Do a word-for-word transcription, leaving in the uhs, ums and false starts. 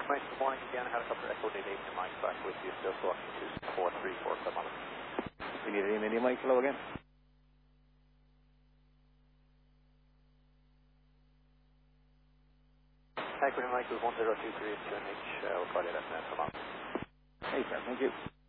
Mike, good morning again. Helicopter Echo Date eight, Mike back with you. Still talking to four three four kilometers. We need an India Mike, hello again. Echo Mike was one zero two three two N H. Uh, we'll call you that now. Come on. Hey, sir, thank you.